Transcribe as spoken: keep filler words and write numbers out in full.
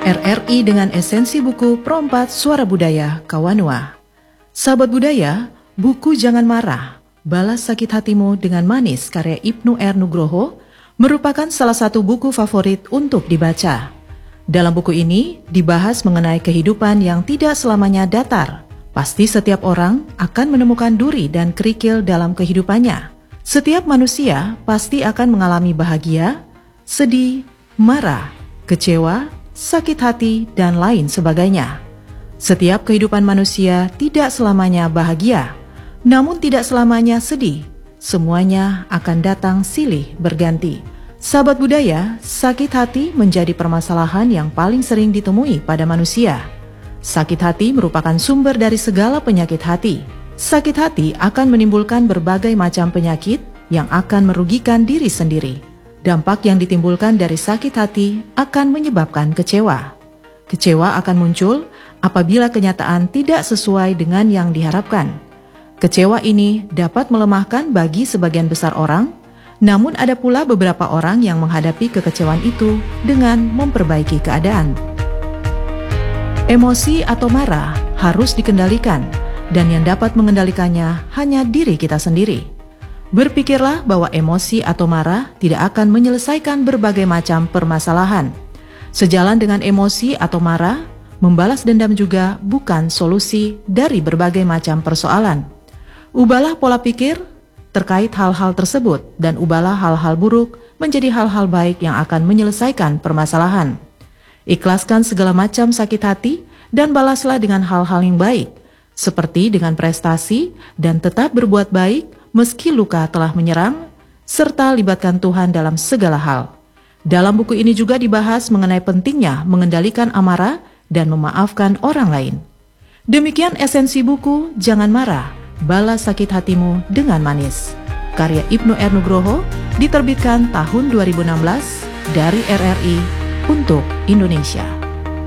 R R I dengan esensi buku Pro empat Suara Budaya Kawanua. Sahabat budaya, buku Jangan Marah, Balas Sakit Hatimu dengan Manis karya Ibnu R. Nugroho merupakan salah satu buku favorit untuk dibaca. Dalam buku ini dibahas mengenai kehidupan yang tidak selamanya datar. Pasti setiap orang akan menemukan duri dan kerikil dalam kehidupannya. Setiap manusia pasti akan mengalami bahagia, sedih, marah, kecewa, sakit hati, dan lain sebagainya. Setiap kehidupan manusia tidak selamanya bahagia, namun tidak selamanya sedih. Semuanya akan datang silih berganti. Sahabat budaya, sakit hati menjadi permasalahan yang paling sering ditemui pada manusia. Sakit hati merupakan sumber dari segala penyakit hati. Sakit hati akan menimbulkan berbagai macam penyakit yang akan merugikan diri sendiri. Dampak yang ditimbulkan dari sakit hati akan menyebabkan kecewa. Kecewa akan muncul apabila kenyataan tidak sesuai dengan yang diharapkan. Kecewa ini dapat melemahkan bagi sebagian besar orang, namun ada pula beberapa orang yang menghadapi kekecewaan itu dengan memperbaiki keadaan. Emosi atau marah harus dikendalikan, dan yang dapat mengendalikannya hanya diri kita sendiri. Berpikirlah bahwa emosi atau marah tidak akan menyelesaikan berbagai macam permasalahan. Sejalan dengan emosi atau marah, membalas dendam juga bukan solusi dari berbagai macam persoalan. Ubahlah pola pikir terkait hal-hal tersebut dan ubahlah hal-hal buruk menjadi hal-hal baik yang akan menyelesaikan permasalahan. Ikhlaskan segala macam sakit hati dan balaslah dengan hal-hal yang baik, seperti dengan prestasi dan tetap berbuat baik meski luka telah menyerang, serta libatkan Tuhan dalam segala hal. Dalam buku ini juga dibahas mengenai pentingnya mengendalikan amarah dan memaafkan orang lain. Demikian esensi buku Jangan Marah, Balas Sakit Hatimu dengan Manis, karya Ibnu R. Nugroho, diterbitkan tahun dua ribu enam belas dari R R I untuk Indonesia.